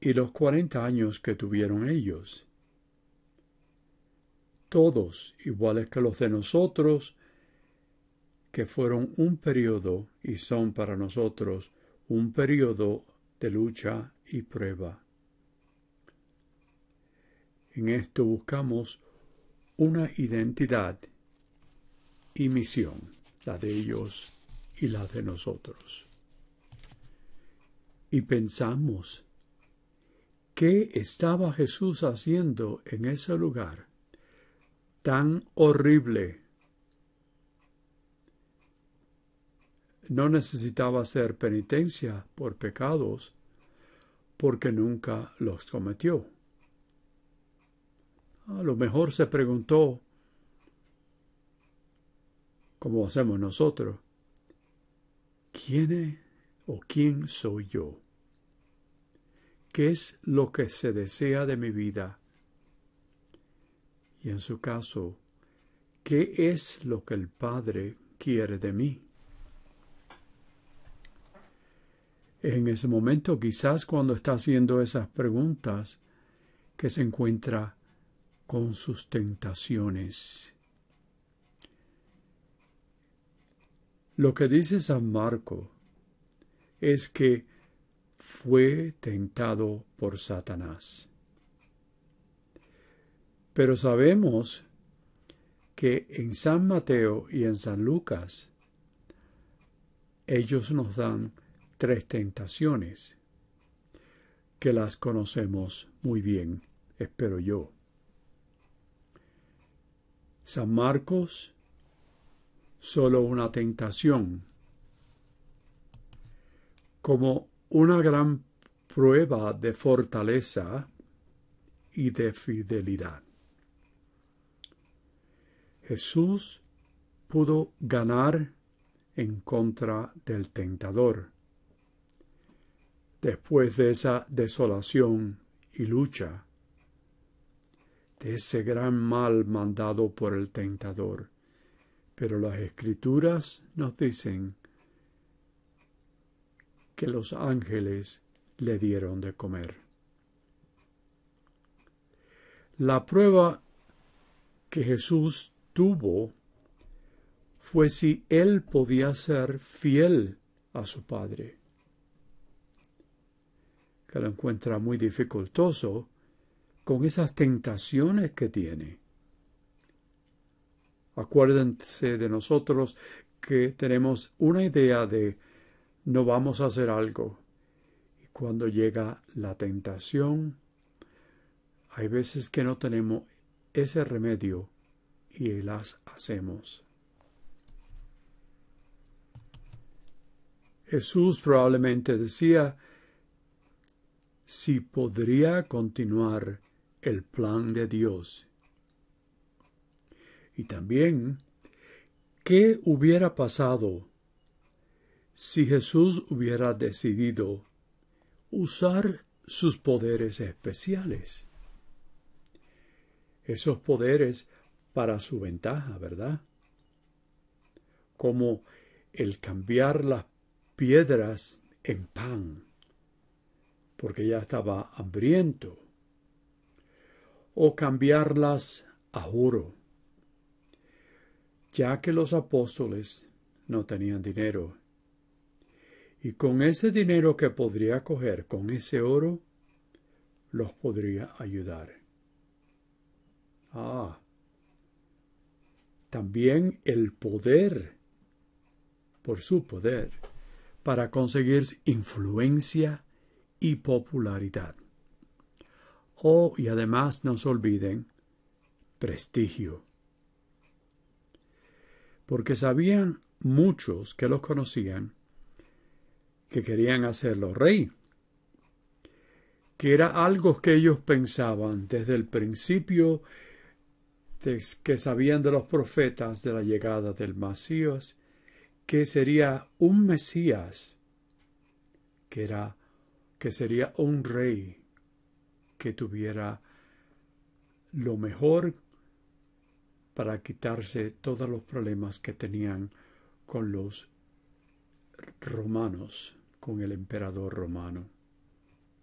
y los 40 años que tuvieron ellos. Todos iguales que los de nosotros, que fueron un periodo y son para nosotros un periodo de lucha y prueba. En esto buscamos una identidad y misión, la de ellos y la de nosotros. Y pensamos, ¿qué estaba Jesús haciendo en ese lugar tan horrible? No necesitaba hacer penitencia por pecados, porque nunca los cometió. A lo mejor se preguntó, como hacemos nosotros, ¿quién soy yo? ¿Qué es lo que se desea de mi vida? Y en su caso, ¿qué es lo que el Padre quiere de mí? En ese momento, quizás cuando está haciendo esas preguntas, que se encuentra con sus tentaciones. Lo que dice San Marcos es que fue tentado por Satanás. Pero sabemos que en San Mateo y en San Lucas ellos nos dan 3 tentaciones que las conocemos muy bien, espero yo. San Marcos, solo una tentación, como una gran prueba de fortaleza y de fidelidad. Jesús pudo ganar en contra del tentador. Después de esa desolación y lucha, de ese gran mal mandado por el tentador. Pero las Escrituras nos dicen que los ángeles le dieron de comer. La prueba que Jesús tuvo fue si él podía ser fiel a su Padre, que lo encuentra muy dificultoso con esas tentaciones que tiene. Acuérdense de nosotros que tenemos una idea de no vamos a hacer algo. Y cuando llega la tentación, hay veces que no tenemos ese remedio y las hacemos. Jesús probablemente decía si podría continuar el plan de Dios. Y también, ¿qué hubiera pasado si Jesús hubiera decidido usar sus poderes especiales? Esos poderes para su ventaja, ¿verdad? Como el cambiar las piedras en pan, porque ya estaba hambriento, o cambiarlas a oro, ya que los apóstoles no tenían dinero. Y con ese dinero que podría coger, con ese oro, los podría ayudar. También el poder, por su poder, para conseguir influencia y popularidad. Y además, no se olviden, prestigio. Porque sabían muchos que los conocían que querían hacerlo rey, que era algo que ellos pensaban desde el principio, que sabían de los profetas de la llegada del Mesías, que sería un Mesías, que sería un rey que tuviera lo mejor para quitarse todos los problemas que tenían con los romanos, con el emperador romano.